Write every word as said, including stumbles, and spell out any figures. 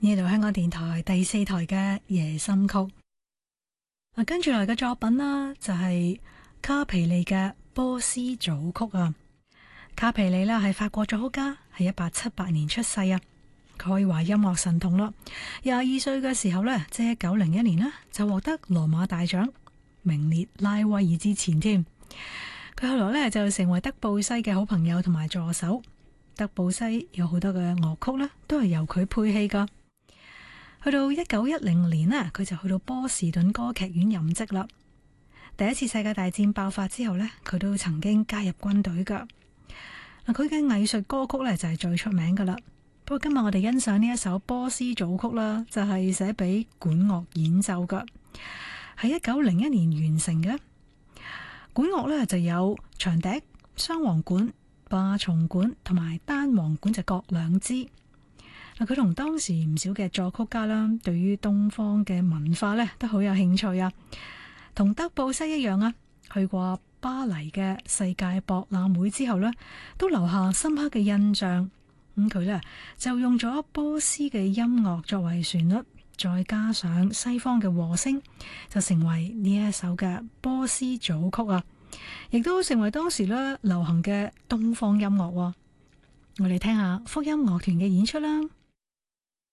呢度香港電台第四台嘅夜心曲。啊，跟住嚟嘅作品啦，就係卡皮利嘅波斯組曲啊。卡皮利啦係法國作曲家，係一八七八年出世啊。佢可以話音樂神童咯。廿二歲嘅時候呢，即係一九零一年啦，就獲得羅馬大獎，名列拉威爾之前添。佢後來呢，就成為德布西嘅好朋友同埋助手。德布西有好多嘅樂曲呢，都係由佢配器噶。去到一九一零年呢，佢就去到波士頓歌劇院任職啦。第一次世界大戰爆發之後呢，佢都曾經加入軍隊噶。嗱，佢嘅藝術歌曲呢，就係最出名噶啦。不過今日我哋欣賞呢一首波斯組曲啦，就係寫俾管樂演奏噶，係一九零一年完成嘅。管樂呢，就有長笛、雙簧管、霸松管同埋單簧管，就各兩支。嗱，佢同當時唔少嘅作曲家啦，對於東方嘅文化呢，都好有興趣啊。同德布西一樣啊，去過巴黎嘅世界博覽會之後呢，都留下深刻嘅印象。咁佢呢，就用咗波斯嘅音樂作為旋律，再加上西方嘅和聲，就成為呢一首嘅波斯組曲啊，亦都成為當時咧流行嘅東方音樂。我哋聽下福音樂團嘅演出啦。